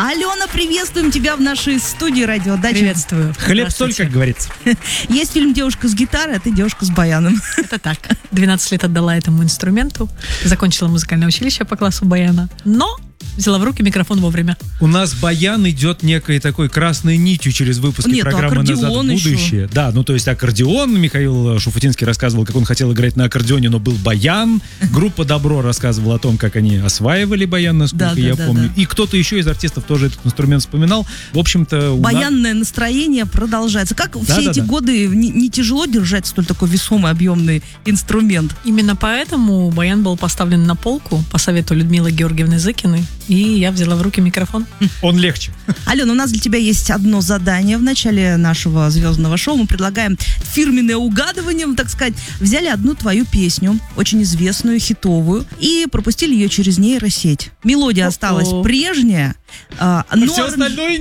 Алена, приветствуем тебя в нашей студии радиодачи. Приветствую. Хлеб-соль, как говорится. Есть фильм «Девушка с гитарой», а ты девушка с баяном. Это так. 12 лет отдала этому инструменту. Закончила музыкальное училище по классу баяна. Но взяла в руки микрофон вовремя. У нас баян идет некой такой красной нитью через выпуски программы «Назад в будущее». Еще. Да, то есть аккордеон. Михаил Шуфутинский рассказывал, как он хотел играть на аккордеоне, но был баян. Группа «Добро» рассказывала о том, как они осваивали баян, насколько я помню. И кто-то еще из артистов тоже этот инструмент вспоминал. В общем-то... Баянное настроение продолжается. Как все эти годы не тяжело держать столь такой весомый, объемный инструмент? Именно поэтому баян был поставлен на полку по совету Людмилы Георгиевны Зыкиной. И я взяла в руки микрофон. Он легче. Алена, у нас для тебя есть одно задание. В начале нашего звездного шоу мы предлагаем фирменное угадывание, так сказать. Взяли одну твою песню, очень известную, хитовую, и пропустили ее через нейросеть. Мелодия осталась прежняя, но... Все остальное